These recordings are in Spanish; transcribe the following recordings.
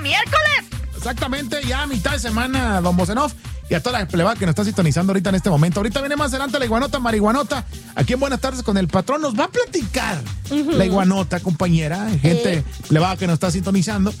miércoles. Exactamente, ya a mitad de semana, don Bocenov. Y a toda la plebada que nos está sintonizando ahorita en este momento. Ahorita viene más adelante la iguanota marihuanota. Aquí en Buenas Tardes con el Patrón nos va a platicar la iguanota, compañera, gente plebada que nos está sintonizando,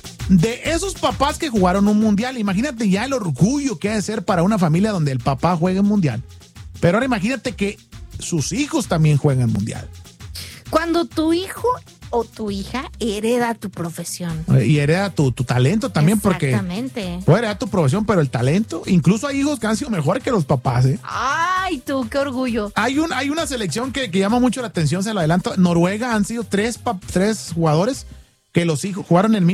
de esos papás que jugaron un mundial. Imagínate ya el orgullo que ha de ser para una familia donde el papá juega en mundial. Pero ahora imagínate que sus hijos también juegan en mundial. Cuando tu hijo o tu hija hereda tu profesión. Y hereda tu talento también, porque exactamente. puede heredar tu profesión, pero el talento, incluso hay hijos que han sido mejor que los papás, ¿eh? Ay, tú, qué orgullo. Hay una selección que llama mucho la atención, se lo adelanto. Noruega han sido tres jugadores que los hijos jugaron en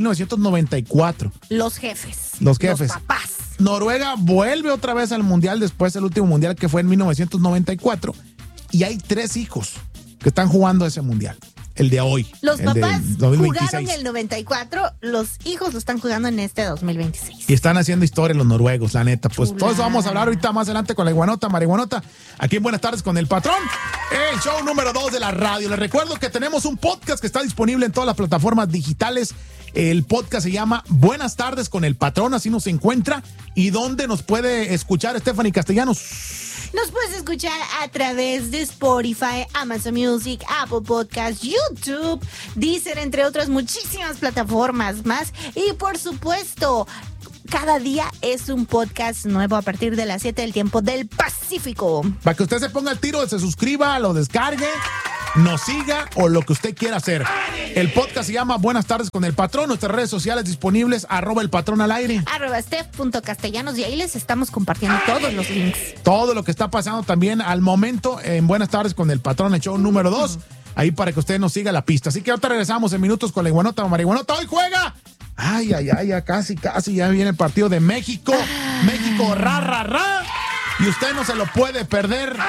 1994. Los jefes. Los jefes. Los papás. Noruega vuelve otra vez al mundial después del último mundial que fue en 1994. Y hay 3 hijos que están jugando ese mundial. El de hoy. Los papás jugaron el el 94, los hijos lo están jugando en este 2026. Y están haciendo historia los noruegos, la neta. Pues chulada. todo eso vamos a hablar ahorita más adelante con la iguanota, marihuanota. Aquí en Buenas Tardes con el Patrón. El show número 2 de la radio. Les recuerdo que tenemos un podcast que está disponible en todas las plataformas digitales. El podcast se llama Buenas Tardes con el Patrón, así nos encuentra. ¿Y dónde nos puede escuchar Stephanie Castellanos? Nos puedes escuchar a través de Spotify, Amazon Music, Apple Podcasts, YouTube, Deezer, entre otras muchísimas plataformas más. Y por supuesto, cada día es un podcast nuevo a partir de las 7 del tiempo del Pacífico. Para que usted se ponga al tiro, se suscriba, lo descargue, nos siga o lo que usted quiera hacer. El podcast se llama Buenas Tardes con el Patrón. Nuestras redes sociales disponibles, @elpatrón_al_aire. @Steph.castellanos, y ahí les estamos compartiendo todos los links. Todo lo que está pasando también al momento en Buenas Tardes con el Patrón, el show número 2. Ahí para que usted nos siga la pista. Así que ahorita regresamos en minutos con la iguanota o marihuanota. ¡Hoy juega! Ay, ya casi, ya viene el partido de México. México, ra. Y usted no se lo puede perder.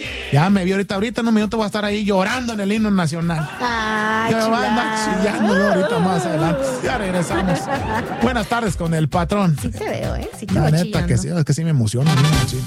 Ya me vi ahorita en un minuto voy a estar ahí llorando en el himno nacional. Ay, ya va a andar chillando yo ahorita más adelante. Ya regresamos. Buenas tardes con el Patrón. Sí te veo, sí te La veo neta chillando. que sí, es que sí me emociona. Sí.